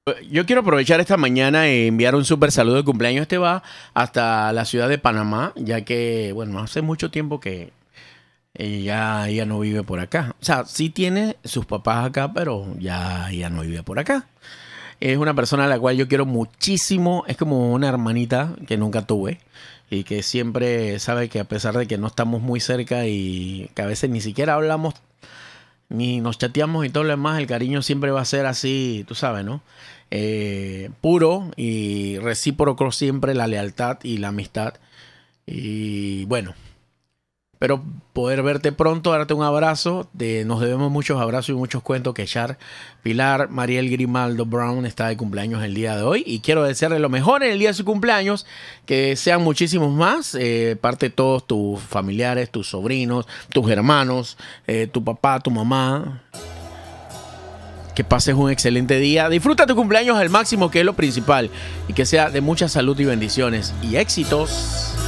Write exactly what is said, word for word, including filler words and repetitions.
Yo quiero aprovechar esta mañana e enviar un súper saludo de cumpleaños. Este va hasta la ciudad de Panamá, ya que, bueno, hace mucho tiempo que ella, ella no vive por acá. O sea, sí tiene sus papás acá, pero ya ella no vive por acá. Es una persona a la cual yo quiero muchísimo. Es como una hermanita que nunca tuve y que siempre sabe que a pesar de que no estamos muy cerca y que a veces ni siquiera hablamos ni nos chateamos y todo lo demás, el cariño siempre va a ser así, tú sabes, ¿no? Eh, puro y recíproco siempre la lealtad y la amistad. Y bueno, espero poder verte pronto, darte un abrazo. De, nos debemos muchos abrazos y muchos cuentos que echar. Pilar Mariel Grimaldo Brown está de cumpleaños el día de hoy y quiero desearle lo mejor en el día de su cumpleaños, que sean muchísimos más, eh, parte de todos tus familiares, tus sobrinos, tus hermanos, eh, tu papá, tu mamá. Que pases un excelente día. Disfruta tu cumpleaños al máximo, que es lo principal. Y que sea de mucha salud y bendiciones. Y éxitos.